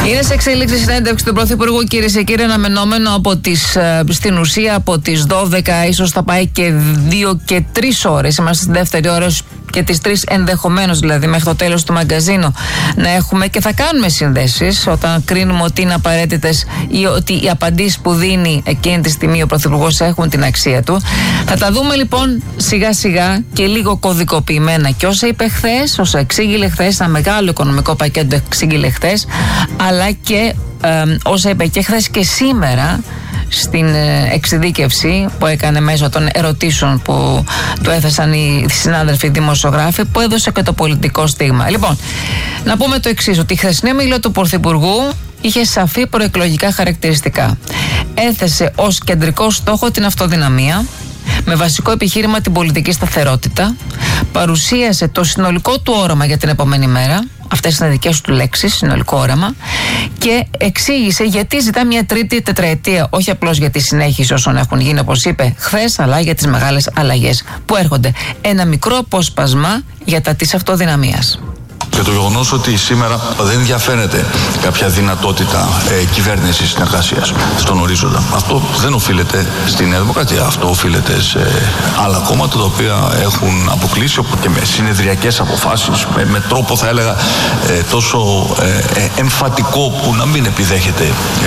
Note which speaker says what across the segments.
Speaker 1: Είναι σε εξέλιξη συνέντευξη του Πρωθυπουργού, κυρίες και κύριοι, αναμενόμενο στην ουσία από τις 12, ίσως θα πάει και 2 και 3 ώρες. Είμαστε στην δεύτερη ώρα και τις 3 ενδεχομένως, δηλαδή μέχρι το τέλος του μαγκαζίνου, να έχουμε και θα κάνουμε συνδέσεις όταν κρίνουμε ότι είναι απαραίτητες ή ότι οι απαντήσεις που δίνει εκείνη τη στιγμή ο Πρωθυπουργός έχουν την αξία του. Θα τα δούμε λοιπόν σιγά σιγά και λίγο κωδικοποιημένα και όσα είπε χθες, όσα εξήγηλε χθες, ένα μεγάλο οικονομικό πακέτο εξήγηλε χθες, αλλά και όσα είπε και χθες και σήμερα στην εξειδίκευση που έκανε μέσω των ερωτήσεων που του έθεσαν οι συνάδελφοι δημοσιογράφοι, που έδωσε και το πολιτικό στίγμα. Λοιπόν, να πούμε το εξής, ότι η χθεσινή ομιλία του Πρωθυπουργού είχε σαφή προεκλογικά χαρακτηριστικά. Έθεσε ως κεντρικό στόχο την αυτοδυναμία, με βασικό επιχείρημα την πολιτική σταθερότητα, παρουσίασε το συνολικό του όραμα για την επόμενη μέρα, αυτές είναι δικές του λέξεις, συνολικό όραμα, και εξήγησε γιατί ζητά μια τρίτη τετραετία, όχι απλώς για τη συνέχιση όσων έχουν γίνει όπως είπε χθες, αλλά για τις μεγάλες αλλαγές που έρχονται. Ένα μικρό απόσπασμα για τα της αυτοδυναμίας.
Speaker 2: Και το γεγονός ότι σήμερα δεν διαφαίνεται κάποια δυνατότητα κυβέρνησης συνεργασίας στον ορίζοντα. Αυτό δεν οφείλεται στη Νέα Δημοκρατία. Αυτό οφείλεται σε άλλα κόμματα τα οποία έχουν αποκλείσει και με συνεδριακές αποφάσεις, με τρόπο θα έλεγα τόσο εμφατικό που να μην επιδέχεται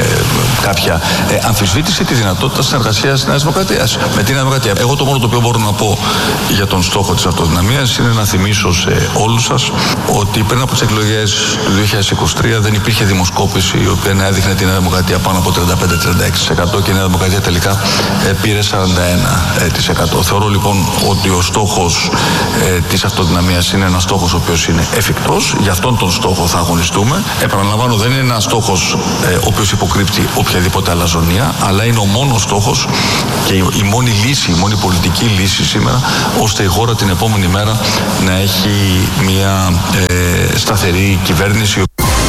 Speaker 2: κάποια αμφισβήτηση τη δυνατότητα συνεργασίας της Νέας Δημοκρατίας με την Νέα Δημοκρατία. Εγώ το μόνο το οποίο μπορώ να πω για τον στόχο της αυτοδυναμίας είναι να θυμίσω σε όλους σας ότι πριν από τις εκλογές του 2023 δεν υπήρχε δημοσκόπηση η οποία να έδειχνε τη Νέα Δημοκρατία πάνω από 35-36% και η Νέα Δημοκρατία τελικά πήρε 41%. Θεωρώ λοιπόν ότι ο στόχος της αυτοδυναμίας είναι ένας στόχος ο οποίος είναι εφικτός. Για αυτόν τον στόχο θα αγωνιστούμε. Επαναλαμβάνω, δεν είναι ένας στόχος ο οποίος υποκρύπτει οποιαδήποτε αλαζονία, αλλά είναι ο μόνος στόχος και η μόνη λύση, η μόνη πολιτική λύση σήμερα, ώστε η χώρα την επόμενη μέρα να έχει μια σταθερή κυβέρνηση.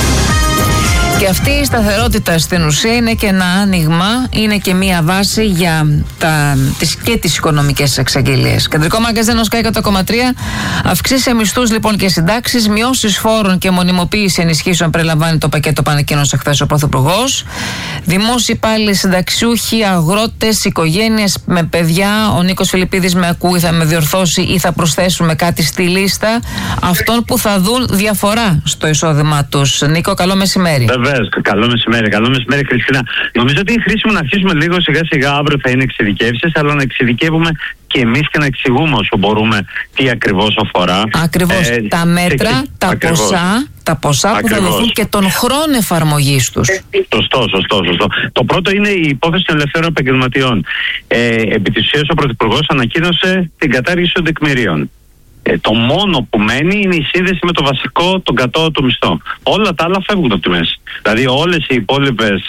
Speaker 1: Και αυτή η σταθερότητα στην ουσία είναι και ένα άνοιγμα, είναι και μία βάση για τις οικονομικές εξαγγελίες. Κεντρικό μαγκαζίνο Sky 100,3, αυξήσει σε μισθούς λοιπόν και συντάξεις, μειώσεις φόρων και μονιμοποίηση ενισχύσεων περιλαμβάνει το πακέτο που ανακοίνωσε χθες ο Πρωθυπουργός. Δημόσιοι υπάλληλοι, συνταξιούχοι, αγρότες, οικογένειες με παιδιά. Ο Νίκος Φιλιππίδης με ακούει, θα με διορθώσει ή θα προσθέσουμε κάτι στη λίστα αυτών που θα δουν διαφορά στο εισόδημά τους. Νίκο, καλό μεσημέρι.
Speaker 3: Καλό μεσημέρι, Χριστίνα. Νομίζω ότι είναι χρήσιμο να αρχίσουμε λίγο σιγά σιγά. Αύριο θα είναι εξειδικεύσεις, αλλά να εξειδικεύουμε και εμείς και να εξηγούμε όσο μπορούμε τι ακριβώς αφορά.
Speaker 1: Ακριβώς. Τα μέτρα, τα ποσά που θα δοθούν και τον χρόνο εφαρμογής τους.
Speaker 3: Σωστό. Το πρώτο είναι η υπόθεση των ελευθέρων επαγγελματιών. Επί της ουσίας ο Πρωθυπουργός ανακοίνωσε την κατάργηση των τεκμηρίων. Το μόνο που μένει είναι η σύνδεση με το βασικό, τον κατώτατο μισθό. Όλα τα άλλα φεύγουν από τη μέση. Δηλαδή όλες οι υπόλοιπες,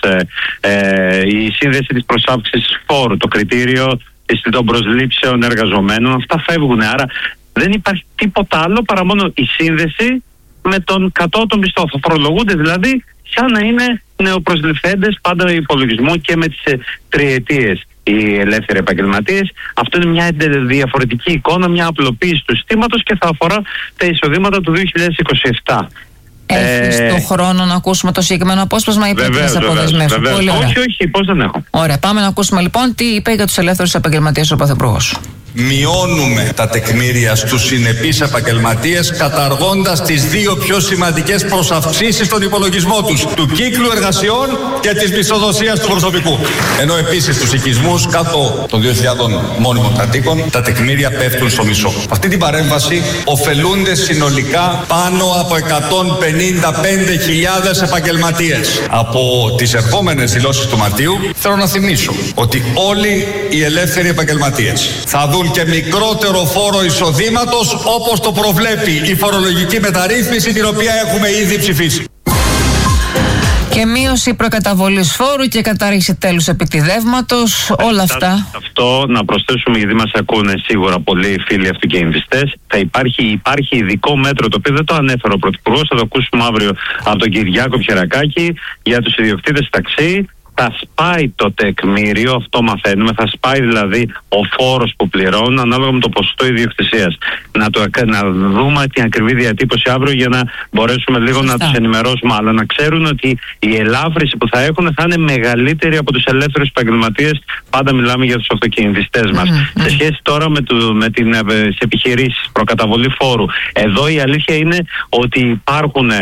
Speaker 3: η σύνδεση της προσάυξησης φόρου, το κριτήριο των προσλήψεων εργαζομένων, αυτά φεύγουν. Άρα δεν υπάρχει τίποτα άλλο παρά μόνο η σύνδεση με τον κατώτατο μισθό. Θα φορολογούνται δηλαδή σαν να είναι νεοπροσληφθέντες πάντα υπολογισμού και με τις τριετίες οι ελεύθεροι επαγγελματίες. Αυτό είναι μια διαφορετική εικόνα, μια απλοποίηση του συστήματος και θα αφορά τα εισοδήματα του 2027.
Speaker 1: Έχεις το χρόνο να ακούσουμε το συγκεκριμένο απόσπασμα ή πρέπει να σε αποδεσμεύσω?
Speaker 3: Όχι, πώς δεν έχω.
Speaker 1: Ωραία, πάμε να ακούσουμε λοιπόν τι είπε για τους ελεύθερους επαγγελματίες ο Πρωθυπουργός.
Speaker 4: Μειώνουμε τα τεκμήρια στους συνεπείς επαγγελματίες, καταργώντας τις δύο πιο σημαντικές προσαυξήσεις στον υπολογισμό τους, του κύκλου εργασιών και της μισθοδοσίας του προσωπικού. Ενώ επίσης στους οικισμούς κάτω των 2.000 μόνιμων κατοίκων τα τεκμήρια πέφτουν στο μισό. Αυτή την παρέμβαση ωφελούνται συνολικά πάνω από 155.000 επαγγελματίες. Από τις ερχόμενες δηλώσεις του Μαρτίου θέλω να θυμίσω ότι όλοι οι ελεύθεροι επαγγελματίες θα δουν και μικρότερο φόρο εισοδήματος, όπως το προβλέπει η φορολογική μεταρρύθμιση την οποία έχουμε ήδη ψηφίσει.
Speaker 1: Και μείωση προκαταβολής φόρου και κατάργηση τέλους επιτιδεύματος, όλα αυτά.
Speaker 3: Αυτό να προσθέσουμε, γιατί μας ακούνε σίγουρα πολλοί φίλοι αυτοκινητιστές, θα υπάρχει ειδικό μέτρο το οποίο δεν το ανέφερε ο Πρωθυπουργός, θα το ακούσουμε αύριο από τον Κυριάκο Πιερακάκη, για τους ιδιοκτήτες ταξί. θα σπάει το τεκμήριο, αυτό μαθαίνουμε, θα σπάει δηλαδή ο φόρος που πληρώνουν ανάλογα με το ποσοστό ιδιοκτησίας. Να δούμε την ακριβή διατύπωση αύριο για να μπορέσουμε λίγο να τους ενημερώσουμε, αλλά να ξέρουν ότι η ελάφρυνση που θα έχουν θα είναι μεγαλύτερη από τους ελεύθερους επαγγελματίες. Πάντα μιλάμε για τους αυτοκινητιστές μας. Σε σχέση τώρα με τις επιχειρήσεις, προκαταβολή φόρου, εδώ η αλήθεια είναι ότι υπάρχουν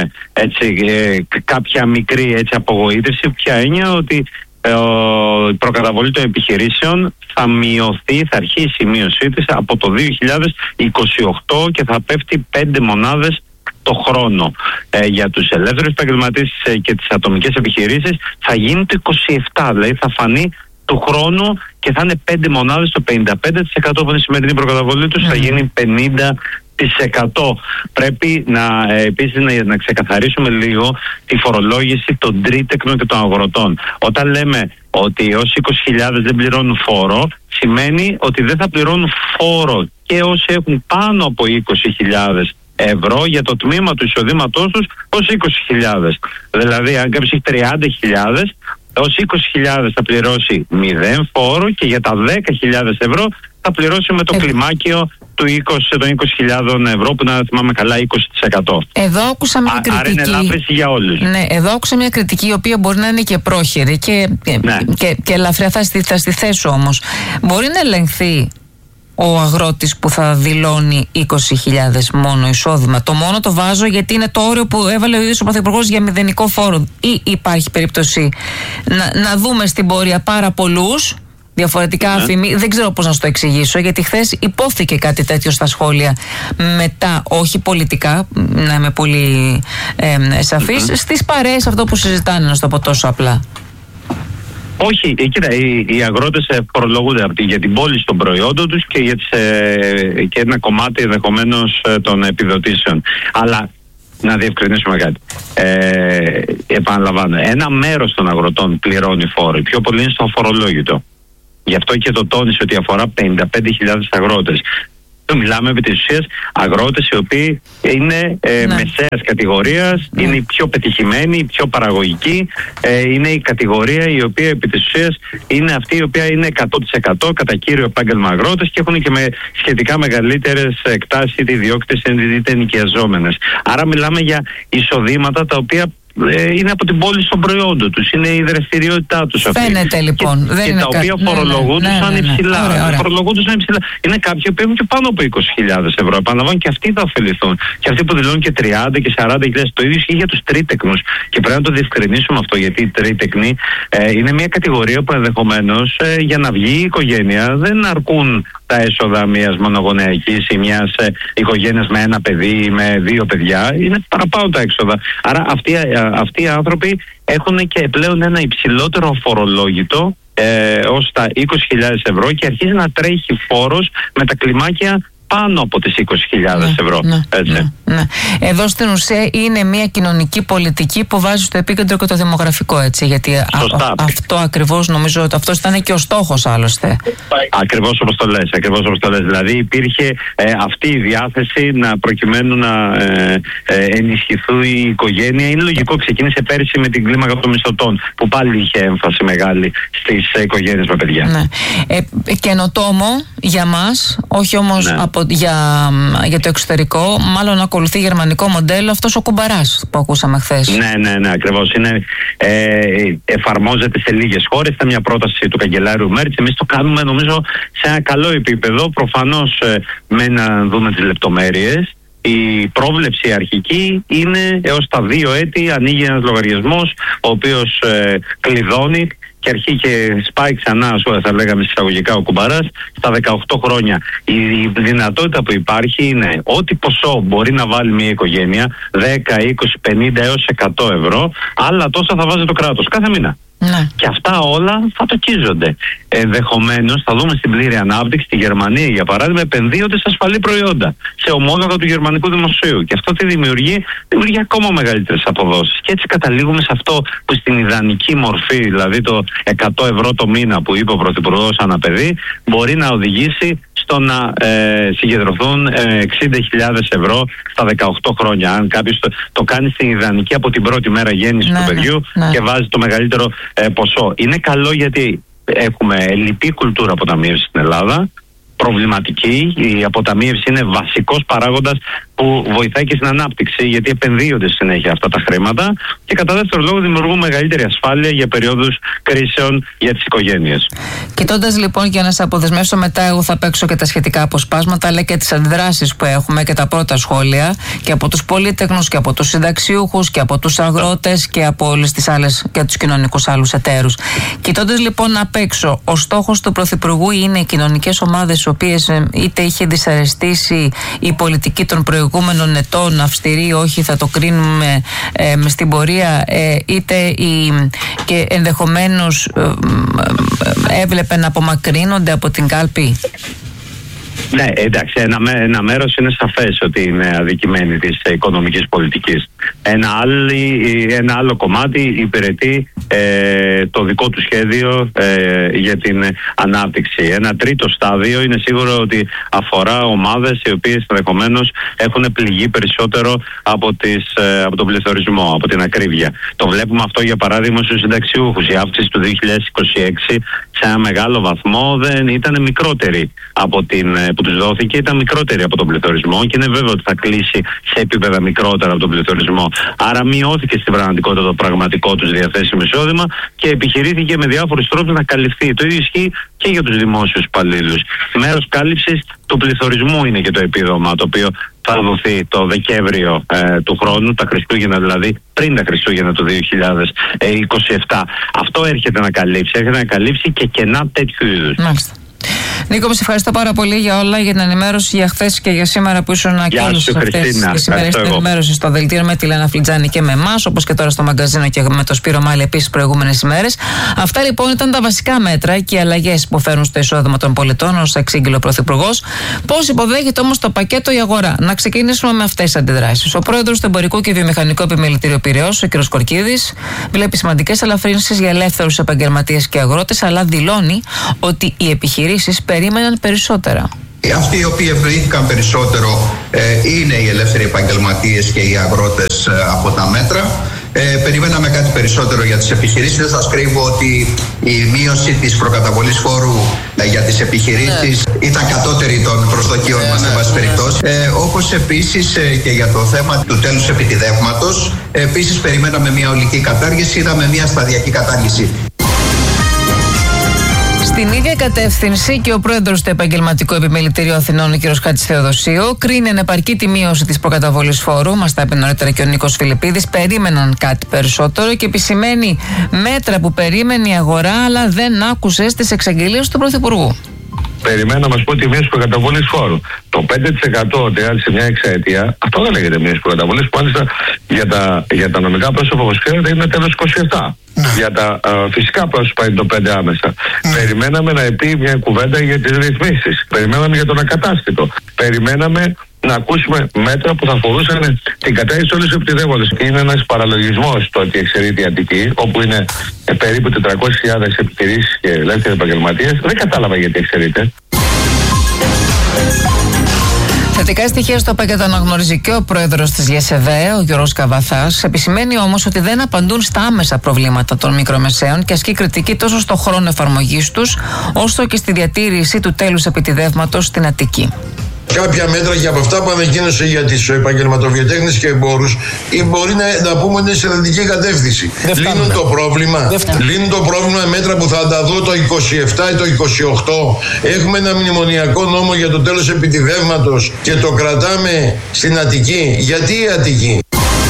Speaker 3: κάποια μικρή απογοήτευση. Ποια έννοια? Ότι η προκαταβολή των επιχειρήσεων θα μειωθεί, θα αρχίσει η μείωσή της από το 2028 και θα πέφτει 5 μονάδες το χρόνο. Για τους ελεύθερους επαγγελματίες και τις ατομικές επιχειρήσεις θα γίνει το 27, δηλαδή θα φανεί του χρόνου και θα είναι 5 μονάδες, το 55% από τη σημερινή προκαταβολή τους θα γίνει 50%. Πρέπει επίσης να ξεκαθαρίσουμε λίγο τη φορολόγηση των τρίτεκνων και των αγροτών. Όταν λέμε ότι όσοι 20.000 δεν πληρώνουν φόρο, σημαίνει ότι δεν θα πληρώνουν φόρο και όσοι έχουν πάνω από 20.000 ευρώ για το τμήμα του εισοδήματός τους ως 20.000. Δηλαδή αν κάποιος έχει 30.000, ως 20.000 θα πληρώσει 0 φόρο και για τα 10.000 ευρώ θα πληρώσει με το κλιμάκιο των 20.000 ευρώ που να θυμάμαι καλά 20%.
Speaker 1: Εδώ άκουσα μια κριτική.
Speaker 3: Άρα είναι ελάφρυνση για όλους.
Speaker 1: Ναι, εδώ άκουσα μια κριτική η οποία μπορεί να είναι και πρόχειρη και ελαφριά. Θα στη θέσω όμως. Μπορεί να ελεγχθεί ο αγρότης που θα δηλώνει 20.000 μόνο εισόδημα? Το μόνο το βάζω γιατί είναι το όριο που έβαλε ο ίδιος ο Πρωθυπουργός για μηδενικό φόρο. Ή υπάρχει περίπτωση να δούμε στην πορεία πάρα πολλούς διαφορετικά αφημί? Δεν ξέρω πώς να σου το εξηγήσω, γιατί χθες υπόθηκε κάτι τέτοιο στα σχόλια μετά, όχι πολιτικά, να είμαι πολύ σαφής, στις παρέες αυτό που συζητάνε, να σου το πω τόσο απλά.
Speaker 3: Όχι, κοίτα, οι αγρότες φορολογούνται για την πώληση των προϊόντων τους και ένα κομμάτι ενδεχομένως των επιδοτήσεων. Αλλά να διευκρινίσουμε κάτι. Επαναλαμβάνω, ένα μέρος των αγροτών πληρώνει φόρο, η πιο πολύ είναι στο αφορολόγητο. Γι' αυτό και το τόνισε ότι αφορά 55.000 αγρότες. Μιλάμε επί της ουσίας αγρότες οι οποίοι είναι μεσαίας κατηγορίας, είναι οι πιο πετυχημένοι, οι πιο παραγωγικοί, είναι η κατηγορία η οποία επί της ουσίας είναι αυτή η οποία είναι 100% κατά κύριο επάγγελμα αγρότες και έχουν και με σχετικά μεγαλύτερες εκτάσεις είτε ιδιόκτητες είτε ενοικιαζόμενες. Άρα μιλάμε για εισοδήματα τα οποία είναι από την πώληση των προϊόντων τους, είναι η δραστηριότητά τους αυτή.
Speaker 1: Φαίνεται λοιπόν.
Speaker 3: Και τα οποία φορολογούντουσαν υψηλά. Φορολογούντουσαν υψηλά. Είναι κάποιοι που έχουν και πάνω από 20.000 ευρώ. Επαναλαμβάνω, και αυτοί θα ωφεληθούν. Και αυτοί που δηλώνουν και 30 και 40.000. Το ίδιο ισχύει για τους τρίτεκνους. Και πρέπει να το διευκρινίσουμε αυτό, γιατί οι τρίτεκνοι είναι μια κατηγορία που ενδεχομένως για να βγει η οικογένεια δεν αρκούν τα έσοδα μιας μονογονεϊκής ή μιας οικογένειας με ένα παιδί ή με 2 παιδιά. Είναι παραπάνω τα έξοδα. Άρα αυτοί οι άνθρωποι έχουν και πλέον ένα υψηλότερο φορολόγητο ως τα 20.000 ευρώ και αρχίζει να τρέχει φόρος με τα κλιμάκια πάνω από τις 20.000 ευρώ.
Speaker 1: Ναι. Εδώ στην ουσία είναι μια κοινωνική πολιτική που βάζει στο επίκεντρο και το δημογραφικό, έτσι, γιατί αυτό ακριβώς νομίζω ότι αυτός ήταν και ο στόχος άλλωστε.
Speaker 3: Ακριβώς όπως το λες. Δηλαδή υπήρχε αυτή η διάθεση προκειμένου να ενισχυθεί η οικογένεια. Είναι λογικό, ξεκίνησε πέρυσι με την κλίμακα των μισθωτών που πάλι είχε έμφαση μεγάλη στις οικογένειες με παιδιά.
Speaker 1: Ναι. Καινοτόμο για μας, όχι όμως για το εξωτερικό, μάλλον ακολουθεί γερμανικό μοντέλο αυτός ο κουμπαράς που ακούσαμε χθες.
Speaker 3: Ναι, ακριβώς. Εφαρμόζεται σε λίγες χώρες. Ήταν μια πρόταση του καγκελάριου Μέρτς. Εμείς το κάνουμε νομίζω σε ένα καλό επίπεδο. Προφανώς με να δούμε τις λεπτομέρειες. Η πρόβλεψη αρχική είναι έως τα 2 έτη ανοίγει ένας λογαριασμός ο οποίος κλειδώνει και αρχίζει και σπάει ξανά, θα λέγαμε εισαγωγικά, ο κουμπαράς στα 18 χρόνια. Η δυνατότητα που υπάρχει είναι ό,τι ποσό μπορεί να βάλει μια οικογένεια, 10, 20, 50 έως 100 ευρώ, άλλα τόσα θα βάζει το κράτος κάθε μήνα.
Speaker 1: Ναι.
Speaker 3: Και αυτά όλα θα τοκίζονται. Ενδεχομένως θα δούμε στην πλήρη ανάπτυξη στη Γερμανία, για παράδειγμα, επενδύονται σε ασφαλή προϊόντα, σε ομόλογα του γερμανικού δημοσίου. Και αυτό τι δημιουργεί ακόμα μεγαλύτερες αποδόσεις. Και έτσι καταλήγουμε σε αυτό που στην ιδανική μορφή, δηλαδή το 100 ευρώ το μήνα που είπε ο Πρωθυπουργός ανά παιδί, μπορεί να οδηγήσει στο να συγκεντρωθούν 60.000 ευρώ στα 18 χρόνια. Αν κάποιος το κάνει στην ιδανική από την πρώτη μέρα γέννησης του παιδιού και βάζει το μεγαλύτερο ποσό. Είναι καλό γιατί έχουμε λυπή κουλτούρα αποταμίευσης στην Ελλάδα, προβληματική. Η αποταμίευση είναι βασικός παράγοντας που βοηθάει και στην ανάπτυξη, γιατί επενδύονται συνέχεια αυτά τα χρήματα και κατά δεύτερο λόγο δημιουργούν μεγαλύτερη ασφάλεια για περίοδους κρίσεων για τις οικογένειες.
Speaker 1: Κοιτώντας λοιπόν, για να σε αποδεσμεύσω μετά, εγώ θα παίξω και τα σχετικά αποσπάσματα, αλλά και τις αντιδράσεις που έχουμε και τα πρώτα σχόλια και από τους πολίτεχνους και από τους συνταξιούχους και από τους αγρότες και από όλες τις άλλες και τους κοινωνικούς άλλους εταίρους. Κοιτώντας λοιπόν απ' έξω, ο στόχος του Πρωθυπουργού είναι οι κοινωνικές ομάδες, οι οποίες είτε είχε δυσαρεστήσει η πολιτική των προηγούμενων ετών, αυστηρή, όχι θα το κρίνουμε στην πορεία, είτε και ενδεχομένως έβλεπε να απομακρύνονται από την κάλπη.
Speaker 3: Ναι, εντάξει, ένα μέρος είναι σαφές ότι είναι αδικημένη της οικονομικής πολιτικής. Ένα άλλο κομμάτι υπηρετεί το δικό του σχέδιο για την ανάπτυξη. Ένα τρίτο στάδιο είναι σίγουρο ότι αφορά ομάδες οι οποίες ενδεχομένως έχουν πληγεί περισσότερο από τον πληθωρισμό, από την ακρίβεια. Το βλέπουμε αυτό για παράδειγμα στους συνταξιούχους. Η αύξηση του 2026 σε ένα μεγάλο βαθμό δεν ήταν μικρότερη από που τους δόθηκε, ήταν μικρότερη από τον πληθωρισμό και είναι βέβαιο ότι θα κλείσει σε επίπεδα μικρότερα από τον πληθωρισμό. Άρα μειώθηκε στην πραγματικότητα το πραγματικό τους διαθέσιμο εισόδημα και επιχειρήθηκε με διάφορους τρόπους να καλυφθεί. Το ίδιο ισχύει και για τους δημόσιους υπαλλήλους. Μέρος κάλυψης του πληθωρισμού είναι και το επίδομα, το οποίο θα δοθεί το Δεκέμβριο του χρόνου, τα Χριστούγεννα δηλαδή, πριν τα Χριστούγεννα του 2027. Αυτό έρχεται να καλύψει και κενά τέτοιου είδους.
Speaker 1: Μάλιστα. Νίκο, σε ευχαριστώ πάρα πολύ για όλα, για την ενημέρωση για χθες και για σήμερα που ήσουν και όλες αυτές τις ημέρες στην ενημέρωση στο δελτίο με τη Λένα Φλιτζάνη και με εμάς, όπως και τώρα στο μαγκαζίνο και με το Σπύρο Μάλη επίσης προηγούμενες ημέρες. Αυτά λοιπόν ήταν τα βασικά μέτρα και οι αλλαγές που φέρνουν στο εισόδημα των πολιτών, ως εξήγηλε ο Πρωθυπουργός. Πώς υποδέχεται όμως το πακέτο η αγορά? Να ξεκινήσουμε με αυτές τις αντιδράσεις. Ο πρόεδρος του Εμπορικού και Βιομηχανικού Επιμελητήριου Πειραιώς, ο κ. Κορκίδης, βλέπει σημαντικές ελαφρύνσεις για ελεύθερους επαγγελματίες και αγρότες, αλλά δηλώνει ότι οι επιχειρήσεις περίμεναν περισσότερα.
Speaker 5: Αυτοί οι οποίοι ευνοήθηκαν περισσότερο είναι οι ελεύθεροι επαγγελματίες και οι αγρότες από τα μέτρα. Περιμέναμε κάτι περισσότερο για τις επιχειρήσεις. Δεν σας κρύβω ότι η μείωση της προκαταβολής φόρου για τις επιχειρήσεις ήταν κατώτερη των προσδοκιών μας, σε βάση περιπτώσει. Όπως επίσης και για το θέμα του τέλους επιτιδεύματος. Επίσης περιμέναμε μια ολική κατάργηση, είδαμε μια σταδιακή κατάργηση.
Speaker 1: Στην ίδια κατεύθυνση και ο πρόεδρος του Επαγγελματικού Επιμελητηρίου Αθηνών, ο κ. Χάτζης Θεοδοσίου, κρίνει ανεπαρκή τη μείωση της προκαταβολής φόρου. Μας τα είπε νωρίτερα και ο Νίκος Φιλιππίδης. Περίμεναν κάτι περισσότερο και επισημαίνει μέτρα που περίμενε η αγορά, αλλά δεν άκουσε στις εξαγγελίες του Πρωθυπουργού.
Speaker 6: Περιμέναμε, να πω, τη μείωση προκαταβολής φόρου. Το 5% ότι σε μια εξαετία, αυτό δεν λέγεται μείωση προκαταβολής, που μάλιστα για τα νομικά πρόσωπα που ξέρετε είναι τέλος 27. Για τα φυσικά πρόσωπα είναι το 5 άμεσα. Περιμέναμε να πει μια κουβέντα για τις ρυθμίσεις. Περιμέναμε για τον ακατάστατο. Περιμέναμε να ακούσουμε μέτρα που θα αφορούσαν την κατάργηση όλες τις επιτιδεύοντες. Είναι ένας παραλογισμός το ότι εξαιρείται η Αττική, όπου είναι περίπου 400.000 επιχειρήσεις και ελεύθεροι επαγγελματίες. Δεν κατάλαβα γιατί εξαιρείται.
Speaker 1: Θετικά στοιχεία στο πακέτο αναγνωρίζει και ο πρόεδρος της ΓΕΣΕΒΕ, ο Γιώργος Καβαθάς. Επισημαίνει όμως ότι δεν απαντούν στα άμεσα προβλήματα των μικρομεσαίων και ασκεί κριτική τόσο στο χρόνο εφαρμογής τους, όσο και στη διατήρηση του τέλους επιτιδεύματος στην Αττική.
Speaker 7: Κάποια μέτρα και από αυτά που ανακοίνωσε για τις επαγγελματοβιοτέχνες και εμπόρους μπορεί να πούμε ότι είναι σε θετική κατεύθυνση. Λύνουν το πρόβλημα. Λύνουν το πρόβλημα μέτρα που θα τα δω το 27 ή το 28. Έχουμε ένα μνημονιακό νόμο για το τέλος επιτιδεύματος και το κρατάμε στην Αττική. Γιατί η Αττική?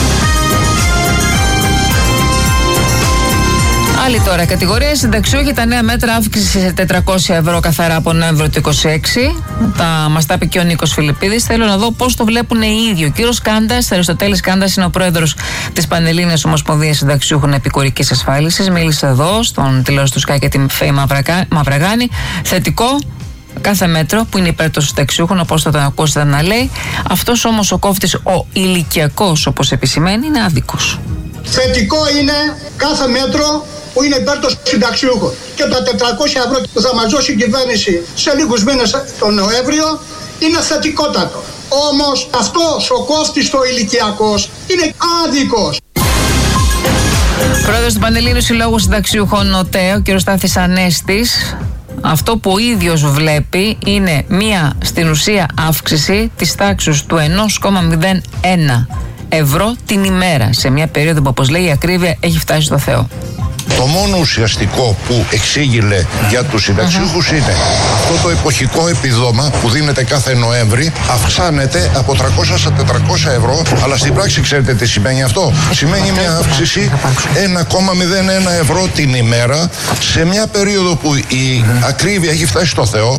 Speaker 1: Άλλη τώρα κατηγορία συνταξιούχοι, τα νέα μέτρα αύξηση σε 400 ευρώ καθαρά από Νοέμβριο του 26. Μας τα είπε και ο Νίκος Φιλιππίδης. Θέλω να δω πώς το βλέπουν οι ίδιοι. Ο κύριος Κάντας, Αριστοτέλης Κάντας, είναι ο πρόεδρος της Πανελλήνιας Ομοσπονδίας Συνταξιούχων Επικουρικής Ασφάλισης. Μίλησε εδώ στον τηλεόραση του ΣΚΑ και την Φέη Μαυραγάνη. Θετικό κάθε μέτρο που είναι υπέρ των συνταξιούχων, όπως θα τον ακούσετε να λέει. Αυτός όμως ο κόφτης, ο ηλικιακός, όπως επισημαίνει, είναι άδικος.
Speaker 8: Θετικό είναι κάθε μέτρο που είναι υπέρ των συνταξιούχων. Και τα 400 ευρώ που θα μας δώσει η κυβέρνηση σε λίγους μήνες τον Νοέμβριο είναι θετικότατο. Όμως αυτός ο κόφτης το ηλικιακός είναι άδικος.
Speaker 1: Πρόεδρος του Πανελλήνιου Συλλόγου Συνταξιούχων ΟΤΕ, ο κ. Στάθης Ανέστης, αυτό που ο ίδιος βλέπει είναι μία στην ουσία αύξηση της τάξης του 1,01 ευρώ την ημέρα, σε μια περίοδο που, όπως λέει, η ακρίβεια έχει φτάσει στο Θεό.
Speaker 7: Το μόνο ουσιαστικό που εξήγηλε για τους συνταξιούχους είναι αυτό το εποχικό επιδόμα που δίνεται κάθε Νοέμβρη αυξάνεται από 300 στα 400 ευρώ, αλλά στην πράξη ξέρετε τι σημαίνει αυτό? Σημαίνει μια αύξηση 1,01 ευρώ την ημέρα σε μια περίοδο που η ακρίβεια έχει φτάσει στο Θεό.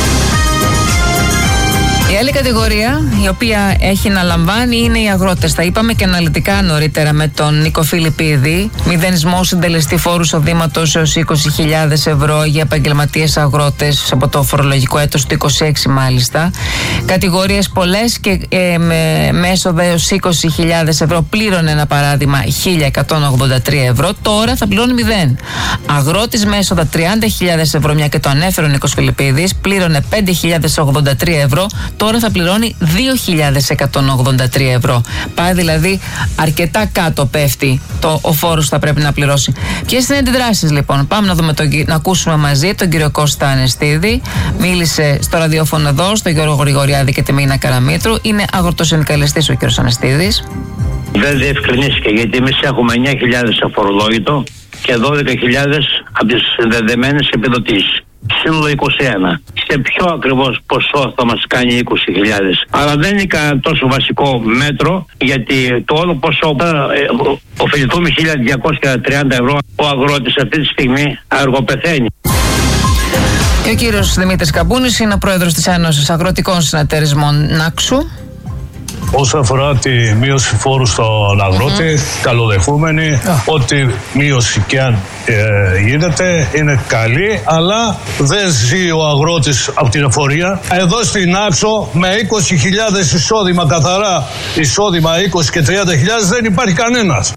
Speaker 1: Η άλλη κατηγορία η οποία έχει να λαμβάνει είναι οι αγρότες. Τα είπαμε και αναλυτικά νωρίτερα με τον Νίκο Φιλιππίδη. Μηδενισμό συντελεστή φόρου εισοδήματος έως 20.000 ευρώ για επαγγελματίες αγρότες από το φορολογικό έτος του 26 μάλιστα. Κατηγορίες πολλές και με έσοδα έως 20.000 ευρώ πλήρωνε, ένα παράδειγμα, 1.183 ευρώ. Τώρα θα πληρώνει 0. Αγρότης με έσοδα 30.000 ευρώ, μια και το ανέφερε ο Νίκος Φιλιππίδης, πλήρωνε 5.083 ευρώ. Τώρα θα πληρώνει 2.183 ευρώ. Πάει δηλαδή αρκετά κάτω, πέφτει ο φόρος που θα πρέπει να πληρώσει. Ποιες είναι οι αντιδράσεις λοιπόν? Πάμε να δούμε να ακούσουμε μαζί τον κύριο Κώστα Ανεστίδη. Μίλησε στο ραδιόφωνο εδώ, στον Γιώργο Γρηγοριάδη και τη Μίνα Καραμήτρου. Είναι αγροτοσυνδικαλιστής ο κύριος Ανεστίδης.
Speaker 9: Δεν διευκρινίστηκε, γιατί εμείς έχουμε 9.000 αφορολόγητο και 12.000 από τις συνδεδεμένες επιδοτήσεις. Σύνολο 21. Σε ποιο ακριβώς ποσό θα μας κάνει 20.000? Αλλά δεν είναι κανένα τόσο βασικό μέτρο, γιατί το όλο ποσό ωφεληθούμε 1.230 ευρώ. Ο αγρότης αυτή τη στιγμή αργοπεθαίνει.
Speaker 1: Και ο κύριος Δημήτρης Καμπούνης είναι ο πρόεδρος της Ένωσης Αγροτικών Συνεταιρισμών ΝΑΚΣΟΥ.
Speaker 10: Όσον αφορά τη μείωση φόρου στον αγρότη, καλοδεχούμενη, ό,τι μείωση και αν γίνεται είναι καλή, αλλά δεν ζει ο αγρότης από την εφορία. Εδώ στην Άξο με 20.000 εισόδημα, καθαρά εισόδημα 20 και 30.000, δεν υπάρχει κανένας.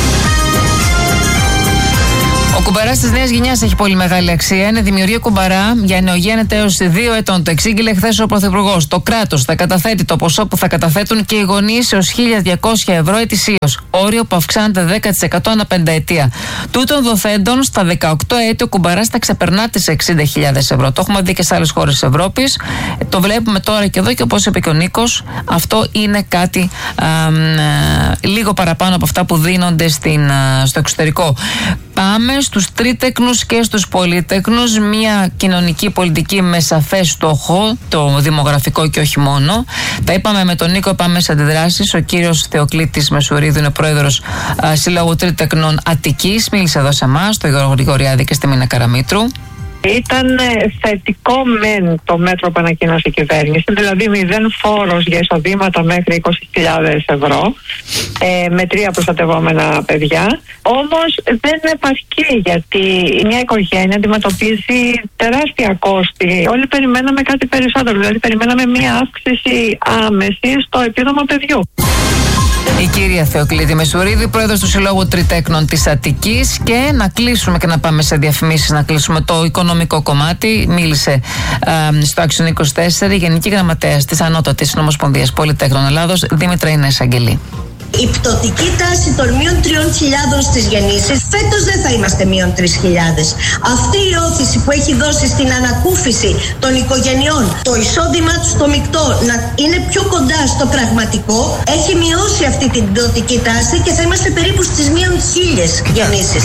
Speaker 1: Ο κουμπαράς της νέας γενιάς έχει πολύ μεγάλη αξία. Είναι δημιουργία κουμπαρά για νεογέννητα έως 2 ετών. Το εξήγηλε χθες ο Πρωθυπουργός. Το κράτος θα καταθέτει το ποσό που θα καταθέτουν και οι γονείς έως 1.200 ευρώ ετησίως. Όριο που αυξάνεται 10% ανά πενταετία. Τούτων δοθέντων, στα 18 έτη ο κουμπαράς θα ξεπερνά τις 60.000 ευρώ. Το έχουμε δει και σε άλλες χώρες της Ευρώπης. Το βλέπουμε τώρα και εδώ, και όπως είπε και ο Νίκος, αυτό είναι κάτι λίγο παραπάνω από αυτά που δίνονται στο εξωτερικό. Πάμε στους τρίτεκνους και στους πολύτεκνους, μια κοινωνική πολιτική με σαφές στόχο, το δημογραφικό και όχι μόνο. Τα είπαμε με τον Νίκο, πάμε σε αντιδράσεις. Ο κύριος Θεοκλήτης Μεσουρίδου είναι πρόεδρος Συλλόγου Τρίτεκνων Αττικής. Μίλησε εδώ σε εμάς, στο Γιώργο Γρηγοριάδη και στη Μίνα Καραμήτρου.
Speaker 11: Ήταν θετικό μεν το μέτρο που ανακοίνωσε η κυβέρνηση, δηλαδή 0 φόρος για εισοδήματα μέχρι 20.000 ευρώ με 3 προστατευόμενα παιδιά. Όμως δεν επαρκεί, γιατί μια οικογένεια αντιμετωπίζει τεράστια κόστη. Όλοι περιμέναμε κάτι περισσότερο, δηλαδή περιμέναμε μια αύξηση άμεση στο επίδομα παιδιού.
Speaker 1: Η κυρία Θεοκλήτη Μεσουρίδη, πρόεδρος του Συλλόγου Τριτέκνων της Αττικής. Και να κλείσουμε και να πάμε σε διαφημίσεις, να κλείσουμε το οικονομικό κομμάτι. Μίλησε στο Action 24 η Γενική Γραμματέας της Ανώτατης Νομοσπονδίας Πολυτέχνων Ελλάδος, Δήμητρα Ινές Αγγελή.
Speaker 12: Η πτωτική τάση των μείον 3.000 στις γεννήσεις, φέτος δεν θα είμαστε μείον 3.000. Αυτή η όθηση που έχει δώσει στην ανακούφιση των οικογενειών, το εισόδημά τους στο μεικτό να είναι πιο κοντά στο πραγματικό, έχει μειώσει αυτή την πτωτική τάση και θα είμαστε περίπου στις μείον 1.000 γεννήσεις.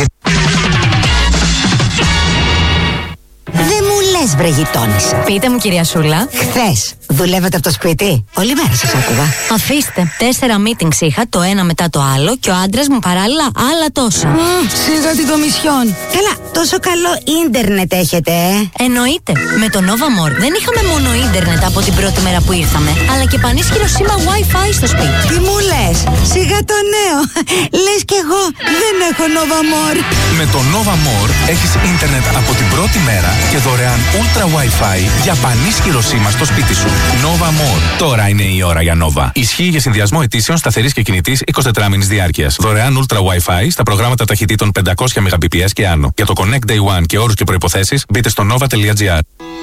Speaker 13: Δεν μου λες, βρε γειτόνισσα.
Speaker 14: Πείτε μου, κυρία Σούλα.
Speaker 13: Χθες δουλεύατε από το σπίτι? Όλη μέρα σας άκουγα.
Speaker 14: Αφήστε. 4 meetings είχα, το ένα μετά το άλλο, και ο άντρας μου παράλληλα άλλα τόσα.
Speaker 13: Σίγα την κομισιόν. Καλά, τόσο καλό ίντερνετ έχετε,
Speaker 14: Εννοείται. Με το Nova More δεν είχαμε μόνο ίντερνετ από την πρώτη μέρα που ήρθαμε, αλλά και πανίσχυρο σήμα Wi-Fi στο σπίτι.
Speaker 13: Τι μου λες? Σιγά το νέο. Λες κι εγώ δεν έχω Nova More.
Speaker 15: Με το Nova More έχεις ίντερνετ από την πρώτη μέρα και δωρεάν Ultra Wi-Fi για πανίσχυρο σήμα στο σπίτι σου. Nova More. Τώρα είναι η ώρα για Nova. Ισχύει για συνδυασμό αιτήσεων σταθερής και κινητής 24 μήνες διάρκειας. Δωρεάν Ultra Wi-Fi στα προγράμματα ταχυτήτων 500 Mbps και άνω. Για το Connect Day One και όρους και προϋποθέσεις μπείτε στο nova.gr.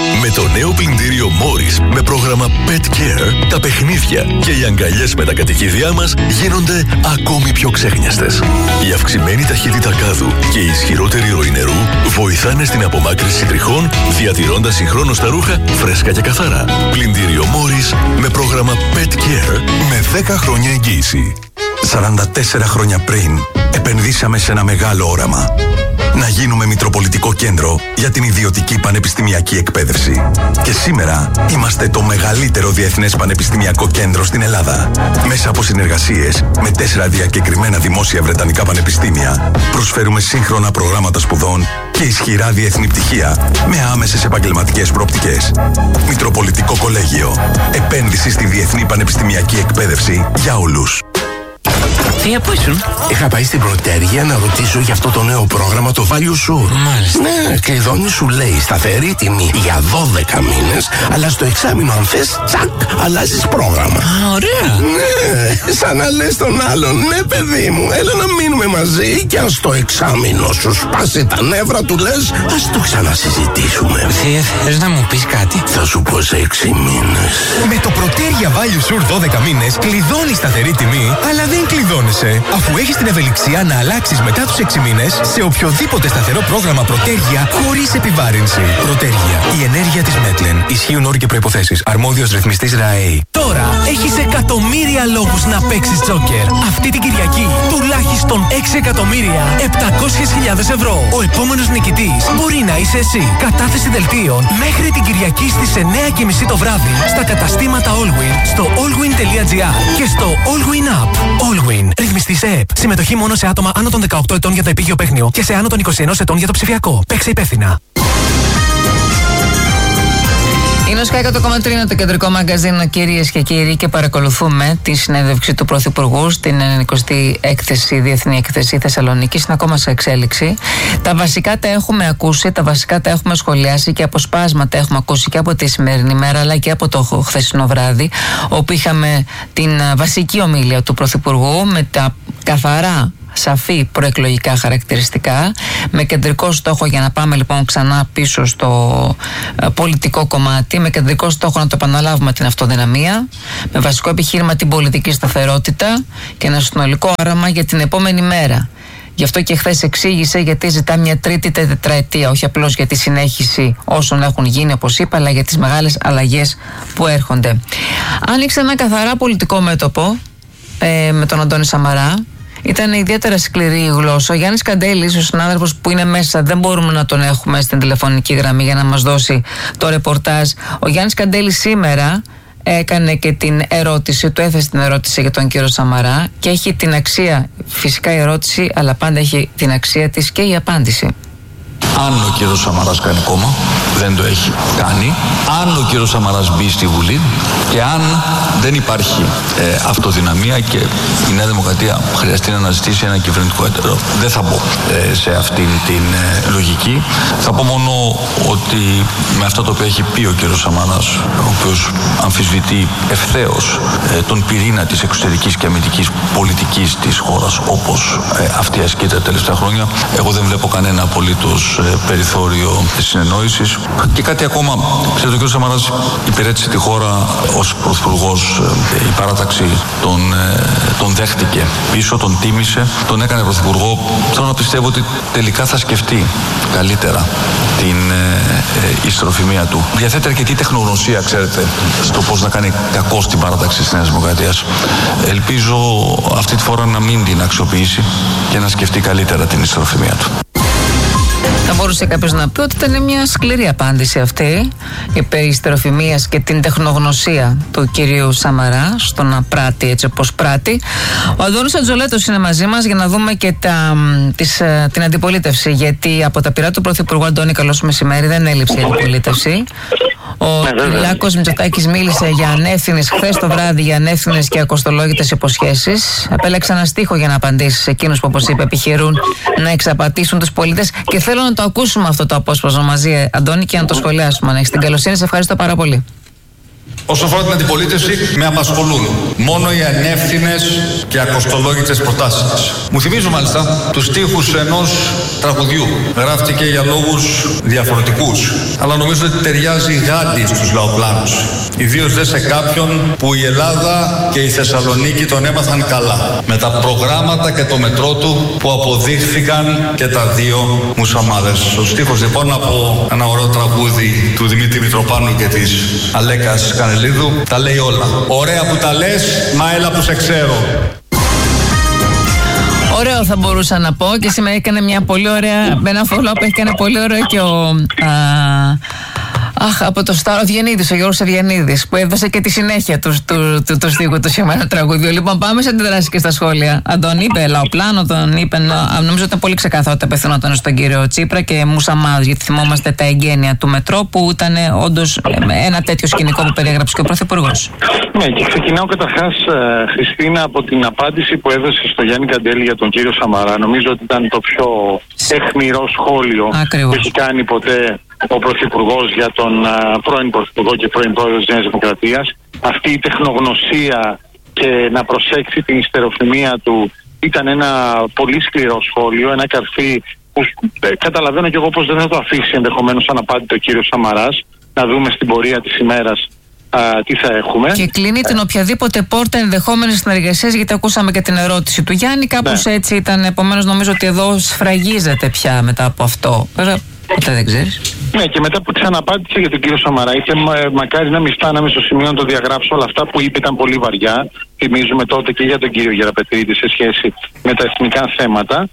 Speaker 16: Με το νέο πλυντήριο Morris με πρόγραμμα Pet Care, τα παιχνίδια και οι αγκαλιές με τα κατοικίδια μας γίνονται ακόμη πιο ξέχνιαστες. Η αυξημένη ταχύτητα κάδου και η ισχυρότερη ροή νερού βοηθάνε στην απομάκρυνση τριχών, διατηρώντας συγχρόνως τα ρούχα φρέσκα και καθαρά. Πλυντήριο Morris με πρόγραμμα Pet Care με 10 χρόνια εγγύηση. 44 χρόνια πριν επενδύσαμε σε ένα μεγάλο όραμα. Να γίνουμε Μητροπολιτικό Κέντρο για την ιδιωτική πανεπιστημιακή εκπαίδευση. Και σήμερα είμαστε το μεγαλύτερο διεθνές πανεπιστημιακό κέντρο στην Ελλάδα. Μέσα από συνεργασίες με 4 διακεκριμένα δημόσια βρετανικά πανεπιστήμια, προσφέρουμε σύγχρονα προγράμματα σπουδών και ισχυρά διεθνή πτυχία με άμεσες επαγγελματικές προοπτικές. Μητροπολιτικό Κολέγιο. Επένδυση στη διεθνή πανεπιστημιακή εκπαίδευση για όλους.
Speaker 17: Θεία, πού ήσουν? Είχα πάει στην Πρωτέρια να ρωτήσω για αυτό το νέο πρόγραμμα, το Value Sur.
Speaker 18: Μάλιστα.
Speaker 17: Ναι, κλειδώνει, σου λέει σταθερή τιμή για 12 μήνες, αλλά στο εξάμηνο, αν θες, τσακ, αλλάζεις πρόγραμμα.
Speaker 18: Α, ωραία.
Speaker 17: Ναι, σαν να λες τον άλλον, ναι, παιδί μου, έλα να μείνουμε μαζί και αν στο εξάμηνο σου σπάσει τα νεύρα του, λες, ας το ξανασυζητήσουμε.
Speaker 18: Θεία, θες να μου πεις κάτι?
Speaker 17: Θα σου πω σε 6 μήνες.
Speaker 19: Με το Πρωτέρια Value Sur 12 μήνες κλειδώνεις σταθερή τιμή, αλλά δεν κλειδώνεσαι, αφού έχεις την ευελιξία να αλλάξεις μετά τους 6 μήνες σε οποιοδήποτε σταθερό πρόγραμμα Πρωτέρια χωρίς επιβάρυνση. Πρωτέρια, η ενέργεια της Μέτλεν. Ισχύουν όροι και προϋποθέσεις. Αρμόδιος ρυθμιστής ΡΑΕ. Τώρα έχεις εκατομμύρια λόγους να παίξεις τζόκερ. Αυτή την Κυριακή τουλάχιστον 6.700.000 ευρώ. Ο επόμενος νικητής μπορεί να είσαι εσύ. Κατάθεση δελτίων μέχρι την Κυριακή στις 9:30 το βράδυ στα καταστήματα Allwin, στο allwin.gr και στο Allwin App. Allwin. Ρυθμιστής ΕΕΠ. Συμμετοχή μόνο σε άτομα άνω των 18 ετών για το επίγειο παίχνιο και σε άνω των 21 ετών για το ψηφιακό. Παίξε υπεύθυνα.
Speaker 1: Είναι ο Sky 100,3 το κεντρικό μαγκαζίνο, κυρίες και κύριοι, και παρακολουθούμε τη συνέντευξη του Πρωθυπουργού στην 96η έκθεση, Διεθνή Έκθεση Θεσσαλονίκη. Είναι ακόμα σε εξέλιξη. Τα βασικά τα έχουμε ακούσει, τα βασικά τα έχουμε σχολιάσει και αποσπάσματα έχουμε ακούσει και από τη σημερινή μέρα αλλά και από το χθεσινό βράδυ, όπου είχαμε την βασική ομίλια του Πρωθυπουργού με τα καθαρά σαφή προεκλογικά χαρακτηριστικά, με κεντρικό στόχο, για να πάμε λοιπόν ξανά πίσω στο πολιτικό κομμάτι, με κεντρικό στόχο να το επαναλάβουμε την αυτοδυναμία, με βασικό επιχείρημα την πολιτική σταθερότητα και ένα συνολικό όραμα για την επόμενη μέρα. Γι' αυτό και χθες εξήγησε γιατί ζητά μια τρίτη τετραετία, όχι απλώς για τη συνέχιση όσων έχουν γίνει, όπως είπα, αλλά για τις μεγάλες αλλαγές που έρχονται. Άνοιξε ένα καθαρά πολιτικό μέτωπο με τον Αντώνη Σαμαρά. Ήταν ιδιαίτερα σκληρή η γλώσσα. Ο Γιάννης Καντέλης, ο συνάδελφος που είναι μέσα, δεν μπορούμε να τον έχουμε στην τηλεφωνική γραμμή για να μας δώσει το ρεπορτάζ. Ο Γιάννης Καντέλης σήμερα έκανε και την ερώτηση, του έθεσε την ερώτηση για τον κύριο Σαμαρά και έχει την αξία, φυσικά η ερώτηση, αλλά πάντα έχει την αξία της και η απάντηση.
Speaker 2: Αν ο κύριος Σαμαράς κάνει κόμμα, δεν το έχει κάνει. Αν ο κύριος Σαμαράς μπει στη Βουλή και αν δεν υπάρχει αυτοδυναμία και η Νέα Δημοκρατία χρειαστεί να αναζητήσει ένα κυβερνητικό έτερο, δεν θα μπω σε αυτήν την λογική. Θα πω μόνο ότι με αυτά τα οποία έχει πει ο κύριος Σαμαράς, ο οποίος αμφισβητεί ευθέως τον πυρήνα της εξωτερικής και αμυντικής πολιτικής της χώρας, όπως αυτή ασκείται τα τελευταία χρόνια, εγώ δεν βλέπω κανένα απολύτως περιθώριο συνεννόησης. Και κάτι ακόμα, ξέρετε, ο κ. Σαμαράς υπηρέτησε τη χώρα ως πρωθυπουργός. Η παράταξη τον δέχτηκε πίσω, τον τίμησε, τον έκανε πρωθυπουργό. Θέλω να πιστεύω ότι τελικά θα σκεφτεί καλύτερα την ιστροφημία του. Διαθέτει αρκετή τεχνογνωσία, ξέρετε, στο πώς να κάνει κακό στην παράταξη της Νέας Δημοκρατίας. Ελπίζω αυτή τη φορά να μην την αξιοποιήσει και να σκεφτεί καλύτερα την ιστροφημία του.
Speaker 1: Θα μπορούσε κάποιος να πει ότι ήταν μια σκληρή απάντηση αυτή, η περί ιστεροφημίας και την τεχνογνωσία του κυρίου Σαμαρά στο να πράττει έτσι όπως πράττει. Ο Αντώνης Ατζολέτος είναι μαζί μας για να δούμε και την αντιπολίτευση, γιατί από τα πειρά του Πρωθυπουργού, Αντώνη, καλώς μεσημέρι, δεν έλειψε η αντιπολίτευση. Ο Κυριάκος Μητσοτάκης μίλησε για ανεύθυνες χθες το βράδυ, για ανεύθυνες και ακοστολόγητες υποσχέσεις. Επέλεξε ένα στίχο για να απαντήσει σε εκείνους που, όπως είπε, επιχειρούν να εξαπατήσουν τους πολίτες. Και θέλω να το ακούσουμε αυτό το απόσπασμα μαζί, Αντώνη, και να το σχολιάσουμε. Αν έχεις την καλοσύνη, σε ευχαριστώ πάρα πολύ.
Speaker 4: Όσο αφορά την αντιπολίτευση, με απασχολούν μόνο οι ανεύθυνες και ακοστολόγητες προτάσεις της. Μου θυμίζω μάλιστα τους στίχους ενός τραγουδιού. Γράφτηκε για λόγους διαφορετικούς, αλλά νομίζω ότι ταιριάζει γάντι στους λαοπλάνους. Ιδίως δε σε κάποιον που η Ελλάδα και η Θεσσαλονίκη τον έμαθαν καλά. Με τα προγράμματα και το μετρό του που αποδείχθηκαν και τα δύο μουσαμάδες. Ο στίχος λοιπόν από ένα ωραίο τραγούδι του Δημήτρη Μητροπάνου και της Αλέκας Κανελίδου τα λέει όλα. Ωραία που τα λες, μα έλα που σε ξέρω.
Speaker 1: Ωραίο θα μπορούσα να πω, και σήμερα έκανε μια πολύ ωραία, με ένα follow-up έκανε πολύ ωραίο και από το Στάρο Ευγενίδης, ο Γιώργος Ευγενίδης, που έδωσε και τη συνέχεια του στίχου του σήμερα τραγουδιού. Λοιπόν, πάμε σε αντιδράσεις και στα σχόλια. Αν τον είπε λαοπλάνο, τον είπε. Νομίζω ότι ήταν πολύ ξεκάθαρο ότι απευθυνόταν στον κύριο Τσίπρα και μουσαμάδες, γιατί θυμόμαστε τα εγγένεια του μετρό που ήταν όντως ένα τέτοιο σκηνικό που περιέγραψε και ο Πρωθυπουργός.
Speaker 20: Ναι, και ξεκινάω καταρχάς, Χριστίνα, από την απάντηση που έδωσε στο Γιάννη Καντέλη για τον κύριο Σαμαρά. Νομίζω ότι ήταν το πιο αιχμηρό σχόλιο που έχει κάνει ποτέ ο Πρωθυπουργός για τον πρώην Πρωθυπουργό και πρώην Πρόεδρο της Νέας Δημοκρατίας. Αυτή η τεχνογνωσία και να προσέξει την ιστεροφημία του ήταν ένα πολύ σκληρό σχόλιο, ένα καρφί που καταλαβαίνω και εγώ πως δεν θα το αφήσει ενδεχομένως αναπάντητο ο κύριος Σαμαράς. Να δούμε στην πορεία της ημέρας τι θα έχουμε.
Speaker 1: Και κλείνει την οποιαδήποτε πόρτα ενδεχόμενης συνεργασίας, γιατί ακούσαμε και την ερώτηση του Γιάννη. Κάπως έτσι ήταν. Επομένως, νομίζω ότι εδώ σφραγίζεται πια μετά από αυτό. Βέβαια, ποτέ δεν ξέρεις.
Speaker 20: Ναι, και μετά που της αναπάντησε για τον κύριο Σαμαρά, και μακάρι να μην φτάναμε στο σημείο να το διαγράψω, όλα αυτά που είπε ήταν πολύ βαριά. Θυμίζουμε τότε και για τον κύριο Γεραπετρίδη σε σχέση με τα εθνικά θέματα.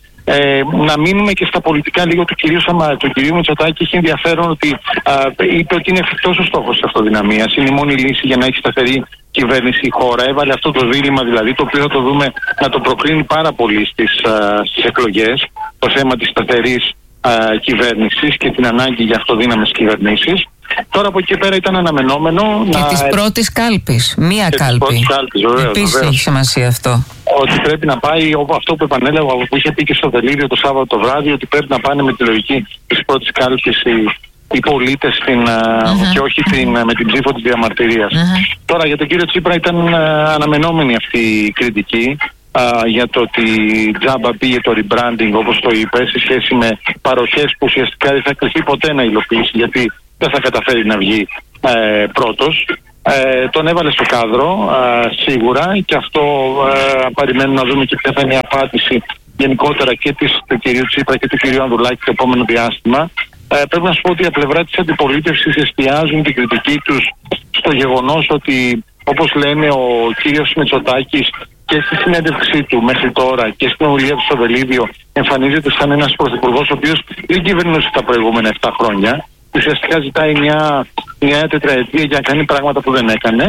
Speaker 20: Να μείνουμε και στα πολιτικά λίγο του κυρίου Μητσοτάκη. Έχει ενδιαφέρον ότι είπε ότι είναι εφικτός ο στόχος της αυτοδυναμίας. Είναι η μόνη λύση για να έχει σταθερή κυβέρνηση η χώρα. Έβαλε αυτό το δίλημμα δηλαδή, το οποίο θα το δούμε να το προκρίνει πάρα πολύ στις εκλογές. Το θέμα της σταθερής κυβέρνησης και την ανάγκη για αυτοδύναμες κυβερνήσεις. Τώρα από εκεί πέρα ήταν αναμενόμενο
Speaker 1: και της πρώτης κάλπης. Μία κάλπη. Επίσης έχει σημασία αυτό.
Speaker 20: Ότι πρέπει να πάει αυτό που επανέλαβα, που είχε πει και στο Δελύριο το Σάββατο το βράδυ, ότι πρέπει να πάνε με τη λογική της πρώτης κάλπης οι πολίτες και όχι με την ψήφο της διαμαρτυρίας. Τώρα για τον κύριο Τσίπρα ήταν αναμενόμενη αυτή η κριτική. Για το ότι τζάμπα πήγε το rebranding, όπως το είπε, σε σχέση με παροχές που ουσιαστικά δεν θα κληθεί ποτέ να υλοποιήσει, γιατί δεν θα καταφέρει να βγει πρώτος. Τον έβαλε στο κάδρο σίγουρα, και αυτό περιμένουμε να δούμε και ποια θα είναι η απάντηση γενικότερα και του κυρίου Τσίπρα και του κυρίου Ανδρουλάκη το επόμενο διάστημα. Πρέπει να σου πω ότι η πλευρά της αντιπολίτευσης εστιάζουν την κριτική τους στο γεγονός ότι, όπως λένε, ο κύριος Μητσοτάκης και στη συνέντευξή του μέχρι τώρα και στην ομιλία του στο Βελίδιο εμφανίζεται σαν ένας πρωθυπουργός ο οποίος δεν κυβερνούσε τα προηγούμενα 7 χρόνια. Ουσιαστικά ζητάει μια τετραετία για να κάνει πράγματα που δεν έκανε.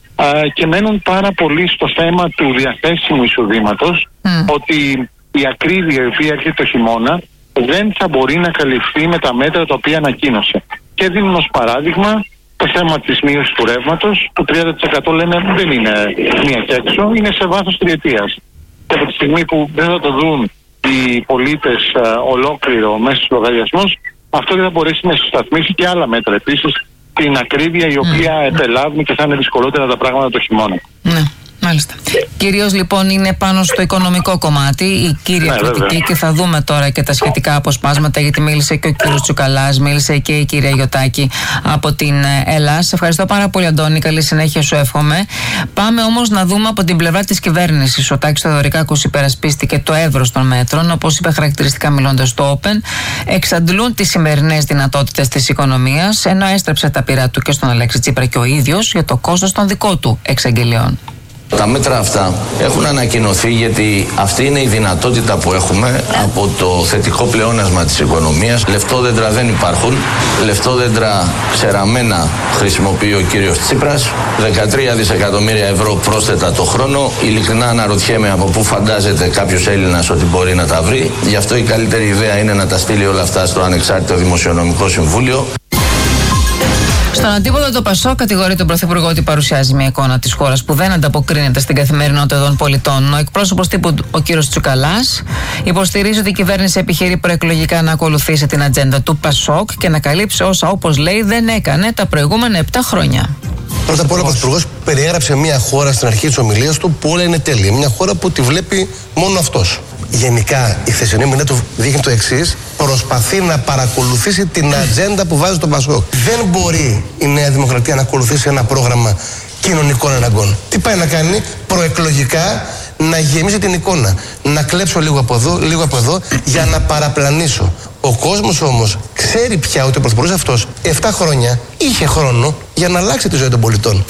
Speaker 20: Και μένουν πάρα πολύ στο θέμα του διαθέσιμου εισοδήματος, ότι η ακρίβεια η οποία έρχεται το χειμώνα δεν θα μπορεί να καλυφθεί με τα μέτρα τα οποία ανακοίνωσε. Και δίνουν ως παράδειγμα το θέμα της μείωσης του ρεύματος, το 30% λένε δεν είναι μία και έξω, είναι σε βάθος τριετίας. Και από τη στιγμή που δεν θα το δουν οι πολίτες ολόκληρο μέσα στους λογαριασμούς, αυτό δεν θα μπορέσει να συσταθμίσει και άλλα μέτρα. Επίσης την ακρίβεια η οποία επελάβει και θα είναι δυσκολότερα τα πράγματα το χειμώνα.
Speaker 1: Ναι. Μάλιστα. Κυρίως λοιπόν είναι πάνω στο οικονομικό κομμάτι η κύρια κριτική, και θα δούμε τώρα και τα σχετικά αποσπάσματα, γιατί μίλησε και ο κύριος Τσουκαλάς, μίλησε και η κυρία Γιωτάκη από την Ελλάδα. Σε ευχαριστώ πάρα πολύ, Αντώνη. Καλή συνέχεια σου εύχομαι. Πάμε όμως να δούμε από την πλευρά της κυβέρνησης. Ο Τάκης Θεοδωρικάκος υπερασπίστηκε το εύρος των μέτρων, όπως είπε χαρακτηριστικά μιλώντας στο Open. Εξαντλούν τις σημερινές δυνατότητες της οικονομίας, ενώ έστρεψε τα πειρά του και στον Αλέξη Τσίπρα και ο ίδιος για το κόστος των δικών του εξαγγελιών.
Speaker 21: Τα μέτρα αυτά έχουν ανακοινωθεί γιατί αυτή είναι η δυνατότητα που έχουμε από το θετικό πλεόνασμα της οικονομίας. Λεφτόδεντρα δεν υπάρχουν. Λεφτόδεντρα ξεραμένα χρησιμοποιεί ο κύριος Τσίπρας. 13 δισεκατομμύρια ευρώ πρόσθετα το χρόνο. Ειλικρινά αναρωτιέμαι από πού φαντάζεται κάποιος Έλληνας ότι μπορεί να τα βρει. Γι' αυτό η καλύτερη ιδέα είναι να τα στείλει όλα αυτά στο Ανεξάρτητο Δημοσιονομικό Συμβούλιο.
Speaker 1: Στον αντίποδο, το ΠΑΣΟΚ κατηγορεί τον Πρωθυπουργό ότι παρουσιάζει μια εικόνα της χώρας που δεν ανταποκρίνεται στην καθημερινότητα των πολιτών. Ο εκπρόσωπος τύπου, ο κύριος Τσουκαλάς, υποστηρίζει ότι η κυβέρνηση επιχειρεί προεκλογικά να ακολουθήσει την ατζέντα του ΠΑΣΟΚ και να καλύψει όσα, όπως λέει, δεν έκανε τα προηγούμενα 7 χρόνια.
Speaker 3: Πρώτα απ' όλα, ο Πρωθυπουργός περιέγραψε μια χώρα στην αρχή της ομιλίας του που όλα είναι τέλεια. Μια χώρα που τη βλέπει μόνο αυτός. Γενικά, η χθεσινή ομιλία του δείχνει το εξής: προσπαθεί να παρακολουθήσει την ατζέντα που βάζει τον Πασόκ. Δεν μπορεί η Νέα Δημοκρατία να ακολουθήσει ένα πρόγραμμα κοινωνικών αναγκών. Τι πάει να κάνει? Προεκλογικά να γεμίσει την εικόνα. Να κλέψω λίγο από εδώ, λίγο από εδώ, για να παραπλανήσω. Ο κόσμος όμως ξέρει πια ότι ο Πρωθυπουργός αυτός 7 χρόνια είχε χρόνο για να αλλάξει τη ζωή των πολιτών.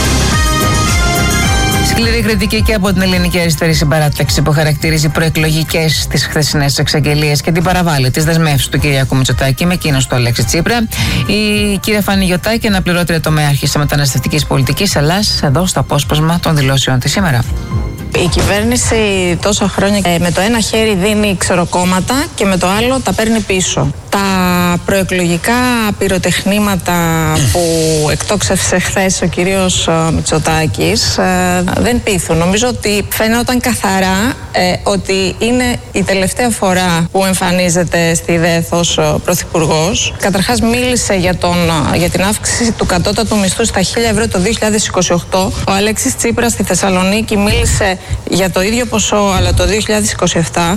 Speaker 1: Σκληρή κριτική και από την Ελληνική Αριστερή Συμπαράταξη που χαρακτηρίζει προεκλογικές τις χθεσινές εξαγγελίες και την παραβάλλει τις δεσμεύσεις του Κυριάκου Μητσοτάκη με εκείνος του Αλέξη Τσίπρα. Η κυρία Φάνη Γιωτάκη, αναπληρώτρια τομέαρχης μεταναστευτικής πολιτικής Ελλάς, εδώ στο απόσπασμα των δηλώσεων της σήμερα.
Speaker 22: Η κυβέρνηση τόσα χρόνια με το ένα χέρι δίνει ξεροκόμματα και με το άλλο τα παίρνει πίσω. Τα προεκλογικά πυροτεχνήματα που εκτόξευσε χθες ο κύριος Μητσοτάκης δεν πείθουν. Νομίζω ότι φαίνονταν καθαρά ότι είναι η τελευταία φορά που εμφανίζεται στη ΔΕΘ ως πρωθυπουργός. Καταρχάς μίλησε για την αύξηση του κατώτατου μισθού στα 1.000 ευρώ το 2028. Ο Αλέξης Τσίπρας στη Θεσσαλονίκη μίλησε για το ίδιο ποσό, αλλά το 2027.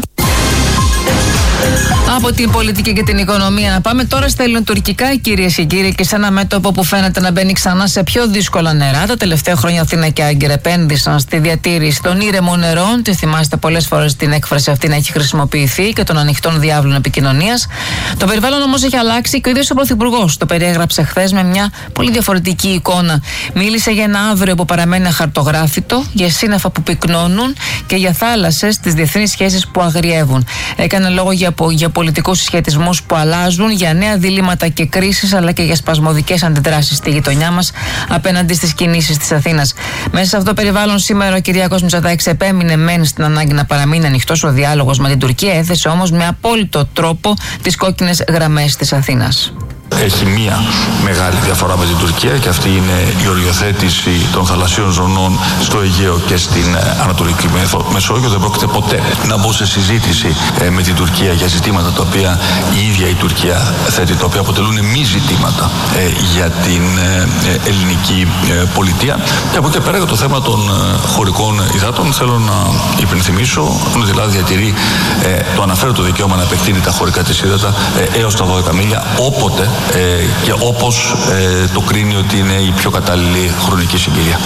Speaker 1: Από την πολιτική και την οικονομία να πάμε τώρα στα ελληνοτουρκικά, κυρίες και κύριοι, και σε ένα μέτωπο που φαίνεται να μπαίνει ξανά σε πιο δύσκολα νερά. Τα τελευταία χρόνια Αθήνα και Άγκυρα επένδυσαν στη διατήρηση των ήρεμων νερών. Τη θυμάστε πολλές φορές την έκφραση αυτή να έχει χρησιμοποιηθεί, και των ανοιχτών διάβλων επικοινωνίας. Το περιβάλλον όμως έχει αλλάξει και ο ίδιος ο Πρωθυπουργός το περιέγραψε χθες με μια πολύ διαφορετική εικόνα. Μίλησε για ένα αύριο που παραμένει αχαρτογράφητο, για σύννεφα που πυκνώνουν και για θάλασσες, τις διεθνείς σχέσεις που αγριεύουν. Έκανε λόγο για πολιτικούς συσχετισμούς που αλλάζουν, για νέα διλήμματα και κρίσεις, αλλά και για σπασμωδικές αντιδράσεις στη γειτονιά μας απέναντι στις κινήσεις της Αθήνας. Μέσα σε αυτό το περιβάλλον σήμερα ο Κυριάκος Μητσοτάκης επέμεινε μεν στην ανάγκη να παραμείνει ανοιχτός ο διάλογος με την Τουρκία, έθεσε όμως με απόλυτο τρόπο τις κόκκινες γραμμές της Αθήνας.
Speaker 2: Έχει μία μεγάλη διαφορά με την Τουρκία, και αυτή είναι η οριοθέτηση των θαλασσίων ζωνών στο Αιγαίο και στην Ανατολική Μεσόγειο. Δεν πρόκειται ποτέ να μπω σε συζήτηση με την Τουρκία για ζητήματα τα οποία η ίδια η Τουρκία θέτει, τα οποία αποτελούν μη ζητήματα για την ελληνική πολιτεία. Και από εκεί πέρα, για το θέμα των χωρικών υδάτων, θέλω να υπενθυμίσω ότι η Ελλάδα διατηρεί το αναφέρετο δικαίωμα να επεκτείνει τα χωρικά της ύδατα έως τα 12 μίλια, όποτε και όπως το κρίνει ότι είναι η πιο κατάλληλη χρονική συγκυρία.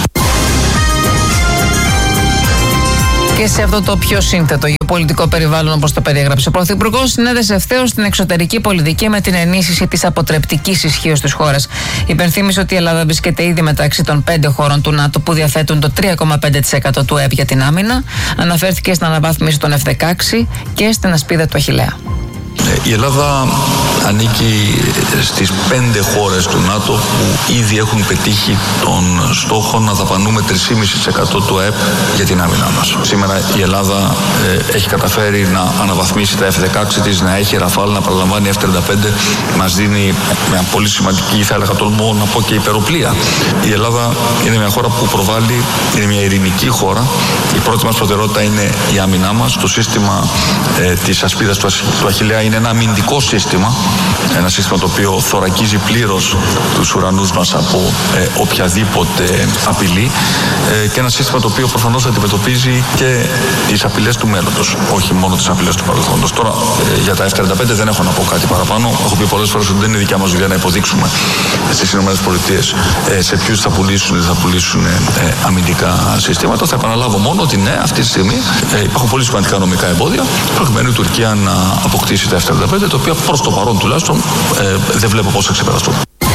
Speaker 1: Και σε αυτό το πιο σύνθετο γεωπολιτικό περιβάλλον, όπως το περιέγραψε ο Πρωθυπουργός, συνέδεσε ευθέως την εξωτερική πολιτική με την ενίσχυση της αποτρεπτικής ισχύως της χώρας. Υπενθύμησε ότι η Ελλάδα βρίσκεται ήδη μεταξύ των 5 χωρών του ΝΑΤΟ που διαθέτουν το 3,5% του ΕΠ για την άμυνα. Αναφέρθηκε στην αναβάθμιση των F-16 και στην ασπίδα του Αχιλλέα.
Speaker 2: Η Ελλάδα ανήκει στις 5 χώρες του ΝΑΤΟ που ήδη έχουν πετύχει τον στόχο να δαπανούμε 3,5% του ΑΕΠ για την άμυνά μας. Σήμερα η Ελλάδα έχει καταφέρει να αναβαθμίσει τα F-16 της, να έχει Ραφάλ, να παραλαμβάνει F-35, μας δίνει μια πολύ σημαντική, θα έλεγα τολμώ να πω, και υπεροπλία. Η Ελλάδα είναι μια χώρα που προβάλλει, είναι μια ειρηνική χώρα. Η πρώτη μας προτεραιότητα είναι η άμυνά μας. Το σύστημα της ασπίδας του Αχιλλέα είναι ένα αμυντικό σύστημα, ένα σύστημα το οποίο θωρακίζει πλήρως τους ουρανούς μας από οποιαδήποτε απειλή, και ένα σύστημα το οποίο προφανώς αντιμετωπίζει και τις απειλές του μέλλοντος, όχι μόνο τις απειλές του παρελθόντος. Τώρα για τα F-35 δεν έχω να πω κάτι παραπάνω. Έχω πει πολλές φορές ότι δεν είναι δικιά μας δουλειά να υποδείξουμε στις ΗΠΑ σε ποιους θα πουλήσουν ή δεν θα πουλήσουν αμυντικά συστήματα. Θα επαναλάβω μόνο ότι ναι, αυτή τη στιγμή υπάρχουν πολύ σημαντικά νομικά εμπόδια προκειμένου η Τουρκία να αποκτήσει τα F-35, τα οποία προς το παρόν τουλάχιστον δεν βλέπω πώς θα ξεπεραστούν.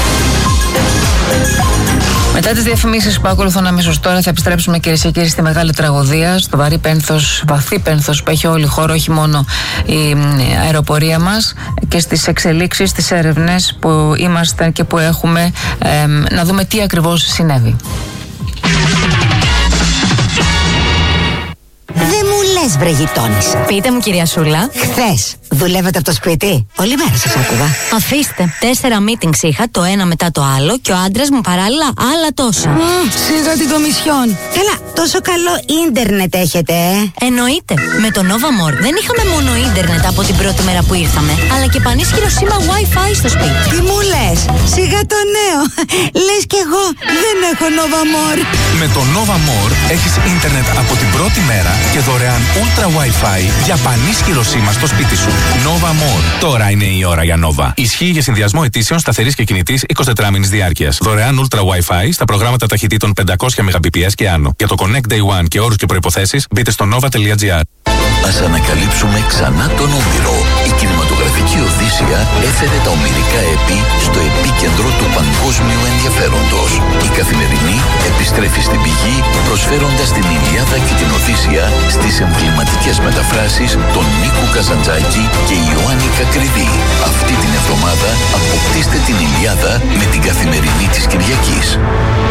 Speaker 1: Μετά τις διαφημίσεις που ακολουθούν αμέσως τώρα, θα επιστρέψουμε, κυρίες και κύριοι, στη μεγάλη τραγωδία, στο βαρύ πένθος, βαθύ πένθος που έχει όλη η χώρα, όχι μόνο η αεροπορία μας, και στις εξελίξεις, στις έρευνες που ήμασταν και που έχουμε, να δούμε τι ακριβώς συνέβη.
Speaker 13: Δεν μου λες, βρε γειτόνισσα.
Speaker 14: Πείτε μου, κυρία Σούλα.
Speaker 13: Χθες δουλεύετε από το σπίτι? Όλη μέρα σας άκουγα.
Speaker 14: Αφήστε. 4 meetings είχα, το ένα μετά το άλλο, και ο άντρας μου παράλληλα άλλα τόσα.
Speaker 13: Σίγα την Κομισιόν. Καλά, τόσο καλό ίντερνετ έχετε,
Speaker 14: Εννοείται. Με το Nova More δεν είχαμε μόνο ίντερνετ από την πρώτη μέρα που ήρθαμε, αλλά και πανίσχυρο σήμα Wi-Fi στο σπίτι.
Speaker 13: Τι μου λες? Σιγά το νέο. Λες κι εγώ δεν έχω Nova More.
Speaker 15: Με το Nova More έχεις ίντερνετ από την πρώτη μέρα και δωρεάν Ultra Wi-Fi για πανίσχυρο σήμα στο σπίτι σου. Nova More. Τώρα είναι η ώρα για Nova. Ισχύει για συνδυασμό αιτήσεων σταθερής και κινητής 24 μήνες διάρκειας. Δωρεάν Ultra Wi-Fi στα προγράμματα ταχυτήτων 500 Mbps και άνω. Για το Connect Day One και όρους και προϋποθέσεις μπείτε στο nova.gr.
Speaker 16: Ας ανακαλύψουμε ξανά τον Όμηρο. Η κινηματογραφική Οδύσσεια έφερε τα ομηρικά έπη στο επίκεντρο του παγκόσμιου ενδιαφέροντος. Η Καθημερινή επιστρέφει στην πηγή, προσφέροντας την Ηλιάδα και την Οδύσσεια στις εμβληματικές μεταφράσεις των Νίκου Καζαντζάκη και Ιωάννη Κακριβή. Αυτή την εβδομάδα αποκτήστε την Ηλιάδα με την Καθημερινή της Κυριακής.